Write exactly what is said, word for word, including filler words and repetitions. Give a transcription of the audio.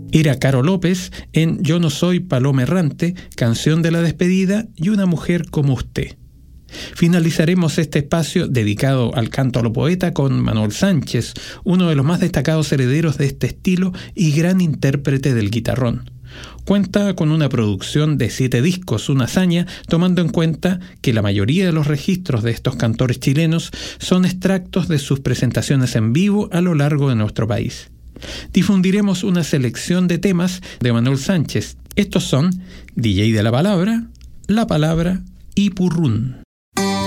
Era Caro López en Yo no soy paloma errante, canción de la despedida y Una mujer como usted. Finalizaremos este espacio dedicado al canto a lo poeta con Manuel Sánchez, uno de los más destacados herederos de este estilo y gran intérprete del guitarrón. Cuenta con una producción de siete discos, una hazaña, tomando en cuenta que la mayoría de los registros de estos cantores chilenos son extractos de sus presentaciones en vivo a lo largo de nuestro país. Difundiremos una selección de temas de Manuel Sánchez. Estos son D J de la Palabra, La Palabra y Purrún.